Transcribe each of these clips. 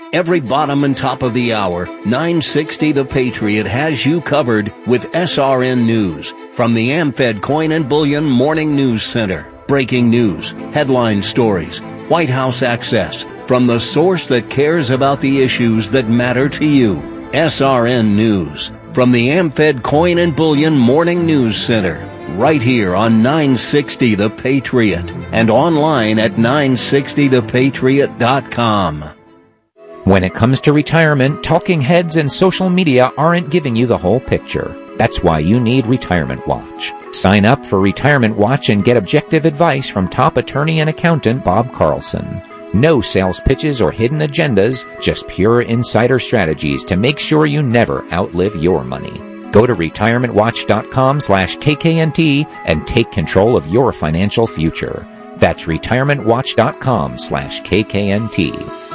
Every bottom and top of the hour, 960 The Patriot has you covered with SRN News from the AmFed Coin and Bullion Morning News Center. Breaking news, headline stories, White House access, from the source that cares about the issues that matter to you. SRN News from the AmFed Coin and Bullion Morning News Center. Right here on 960 The Patriot and online at 960thepatriot.com. When it comes to retirement, talking heads and social media aren't giving you the whole picture. That's why you need Retirement Watch. Sign up for Retirement Watch and get objective advice from top attorney and accountant Bob Carlson. No sales pitches or hidden agendas, just pure insider strategies to make sure you never outlive your money. Go to retirementwatch.com/KKNT and take control of your financial future. That's retirementwatch.com/KKNT.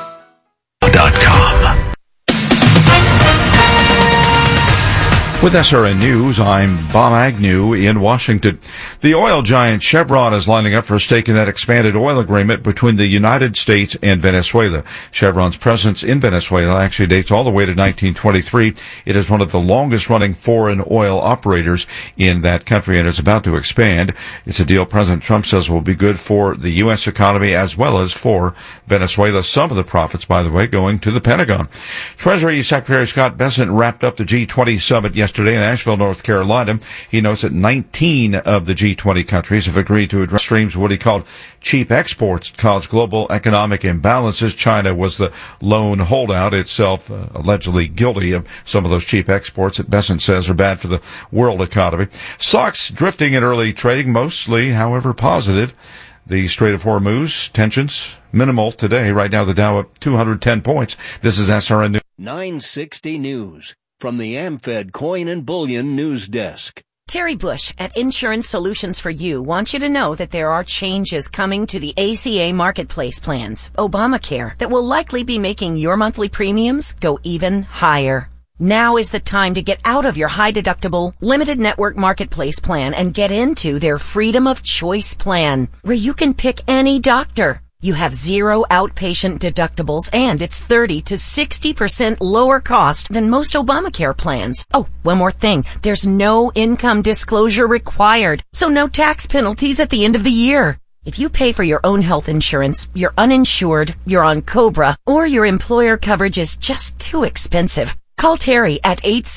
With SRN News, I'm Bob Agnew in Washington. The oil giant Chevron is lining up for a stake in that expanded oil agreement between the United States and Venezuela. Chevron's presence in Venezuela actually dates all the way to 1923. It is one of the longest-running foreign oil operators in that country, and it's about to expand. It's a deal President Trump says will be good for the U.S. economy as well as for Venezuela. Some of the profits, by the way, going to the Pentagon. Treasury Secretary Scott Bessent wrapped up the G20 summit yesterday in Asheville, North Carolina. He notes that 19 of the G20 countries have agreed to address streams of what he called cheap exports that cause global economic imbalances. China was the lone holdout, itself allegedly guilty of some of those cheap exports that Bessent says are bad for the world economy. Stocks drifting in early trading, mostly, however, positive. The Strait of Hormuz tensions minimal today. Right now, the Dow up 210 points. This is SRN News. 960 News from the AmFed Coin and Bullion News Desk. Terry Bush at Insurance Solutions for You wants you to know that there are changes coming to the ACA Marketplace plans, Obamacare, that will likely be making your monthly premiums go even higher. Now is the time to get out of your high-deductible, limited network marketplace plan and get into their Freedom of Choice plan, where you can pick any doctor. You have 0 outpatient deductibles, and it's 30 to 60% lower cost than most Obamacare plans. Oh, one more thing. There's no income disclosure required, so no tax penalties at the end of the year. If you pay for your own health insurance, you're uninsured, you're on COBRA, or your employer coverage is just too expensive, call Terry at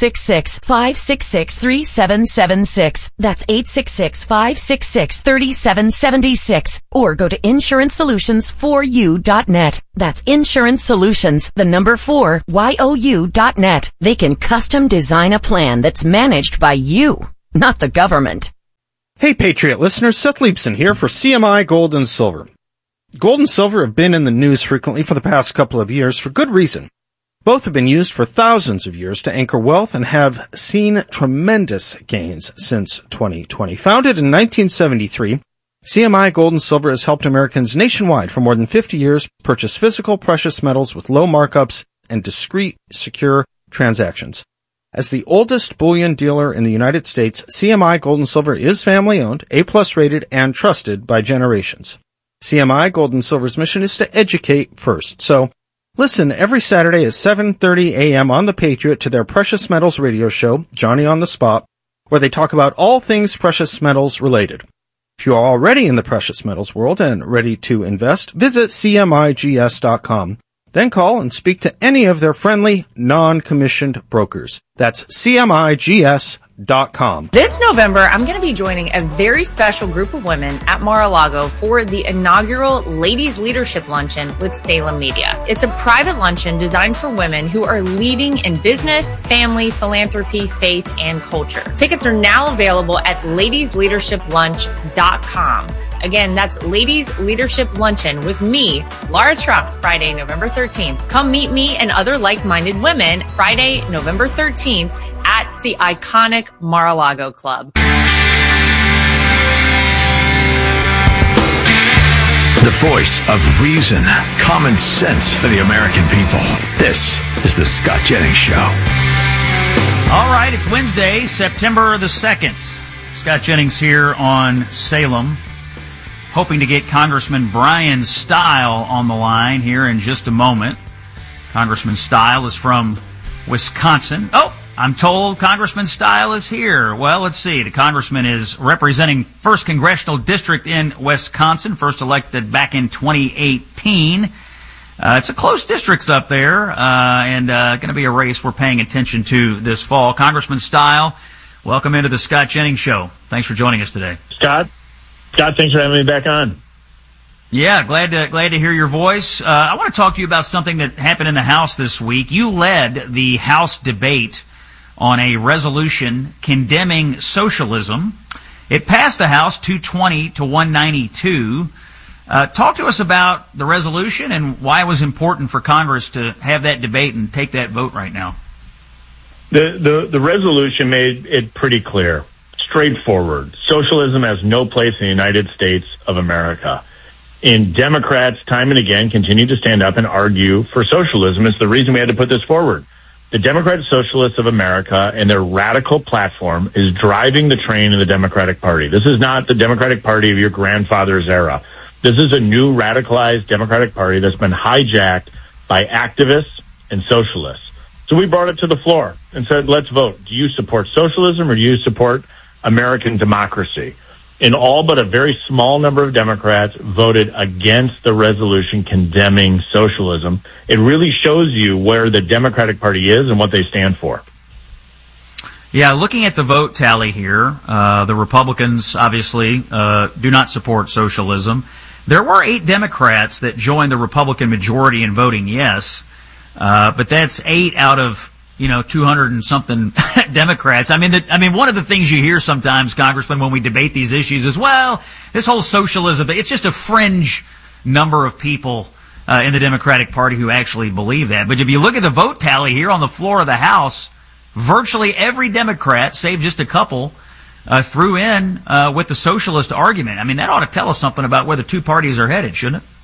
866-566-3776. That's 866-566-3776. Or go to insurancesolutions4u.net. That's Insurance Solutions, the number 4, YOU.net. They can custom design a plan that's managed by you, not the government. Hey, Patriot listeners, Seth Leibson here for CMI Gold and Silver. Gold and silver have been in the news frequently for the past couple of years for good reason. Both have been used for thousands of years to anchor wealth and have seen tremendous gains since 2020. Founded in 1973, CMI Gold and Silver has helped Americans nationwide for more than 50 years purchase physical precious metals with low markups and discreet, secure transactions. As the oldest bullion dealer in the United States, CMI Gold and Silver is family-owned, A+ rated, and trusted by generations. CMI Gold and Silver's mission is to educate first. So, listen every Saturday at 7:30 a.m. on The Patriot to their Precious Metals radio show, Johnny on the Spot, where they talk about all things precious metals related. If you are already in the precious metals world and ready to invest, visit CMIGS.com. Then call and speak to any of their friendly, non-commissioned brokers. That's CMIGS.com. This November, I'm going to be joining a very special group of women at Mar-a-Lago for the inaugural Ladies Leadership Luncheon with Salem Media. It's a private luncheon designed for women who are leading in business, family, philanthropy, faith, and culture. Tickets are now available at ladiesleadershiplunch.com. Again, that's Ladies Leadership Luncheon with me, Laura Trump, Friday, November 13th. Come meet me and other like-minded women Friday, November 13th at the iconic Mar-a-Lago Club. The voice of reason, common sense for the American people. This is the Scott Jennings Show. All right, it's Wednesday, September the 2nd. Scott Jennings here on Salem. Hoping to get Congressman Brian Stile on the line here in just a moment. Congressman Stile is from Wisconsin. Oh, I'm told Congressman Stile is here. Well, let's see. The congressman is representing 1st Congressional District in Wisconsin, first elected back in 2018. It's a close district up there, and going to be a race we're paying attention to this fall. Congressman Stile, welcome into the Scott Jennings Show. Thanks for joining us today. Scott, thanks for having me back on. Yeah, glad to hear your voice. I want to talk to you about something that happened in the House this week. You led the House debate on a resolution condemning socialism. It passed the House 220 to 192. Talk to us about the resolution and why it was important for Congress to have that debate and take that vote right now. The resolution made it pretty clear, straightforward. Socialism has no place in the United States of America. And Democrats, time and again, continue to stand up and argue for socialism. It's the reason we had to put this forward. The Democratic Socialists of America and their radical platform is driving the train in the Democratic Party. This is not the Democratic Party of your grandfather's era. This is a new radicalized Democratic Party that's been hijacked by activists and socialists. So we brought it to the floor and said, let's vote. Do you support socialism or do you support American democracy? And all but a very small number of Democrats voted against the resolution condemning socialism. It really shows you where the Democratic Party is and what they stand for. Yeah, looking at the vote tally here, the Republicans obviously do not support socialism. There were 8 Democrats that joined the Republican majority in voting yes, but that's 8 out of 200 and something Democrats. I mean, one of the things you hear sometimes, Congressman, when we debate these issues is, well, this whole socialism, it's just a fringe number of people in the Democratic Party who actually believe that. But if you look at the vote tally here on the floor of the House, virtually every Democrat, save just a couple, threw in with the socialist argument. I mean, that ought to tell us something about where the two parties are headed, shouldn't it?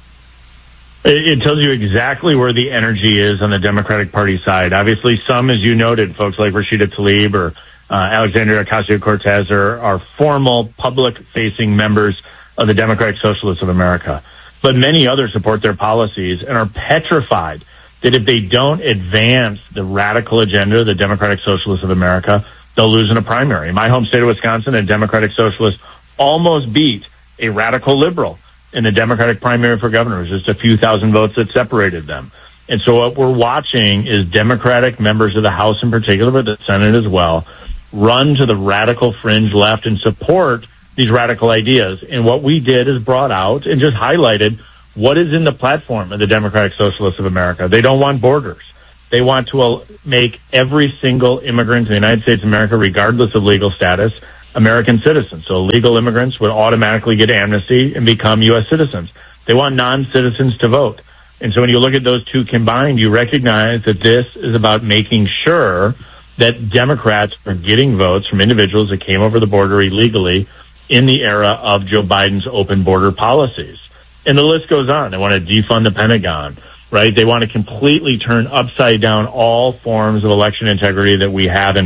It tells you exactly where the energy is on the Democratic Party side. Obviously, some, as you noted, folks like Rashida Tlaib or Alexandria Ocasio-Cortez are formal, public-facing members of the Democratic Socialists of America. But many others support their policies and are petrified that if they don't advance the radical agenda of the Democratic Socialists of America, they'll lose in a primary. In my home state of Wisconsin, a Democratic Socialist almost beat a radical liberal in the Democratic primary for governor. It was just a few thousand votes that separated them. And so what we're watching is Democratic members of the House in particular, but the Senate as well, run to the radical fringe left and support these radical ideas. And what we did is brought out and just highlighted what is in the platform of the Democratic Socialists of America. They don't want borders. They want to make every single immigrant in the United States of America, regardless of legal status, American citizens. So illegal immigrants would automatically get amnesty and become U.S. citizens. They want non-citizens to vote. And so when you look at those two combined, you recognize that this is about making sure that Democrats are getting votes from individuals that came over the border illegally in the era of Joe Biden's open border policies. And the list goes on. They want to defund the Pentagon, right? They want to completely turn upside down all forms of election integrity that we have in